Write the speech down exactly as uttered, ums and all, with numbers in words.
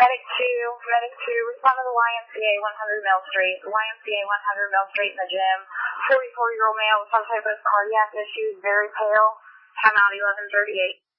Medic two, Medic two, respond to the Y M C A one hundred Mill Street. Y M C A one hundred Mill Street in the gym. forty-four-year-old male with some type of cardiac issues, very pale. Time out eleven thirty-eight.